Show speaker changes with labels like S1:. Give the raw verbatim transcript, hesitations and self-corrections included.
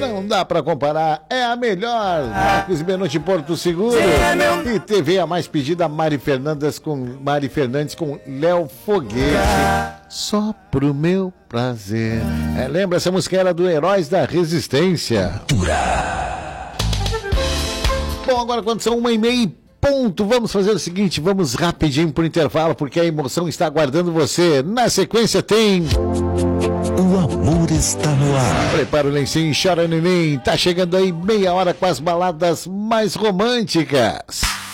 S1: não dá pra comparar, é a melhor. Marcos Benucci Porto Seguro. E T V a mais pedida, Mari Fernandes com Mari Fernandes com Léo Foguete. Só pro meu prazer. É, lembra, essa música era do Heróis da Resistência. Bom, agora quando são uma e meia ponto, vamos fazer o seguinte, vamos rapidinho pro intervalo, porque a emoção está aguardando você. Na sequência tem...
S2: O amor está no ar.
S1: Prepara o lencinho e chora neném. Tá chegando aí meia hora com as baladas mais românticas.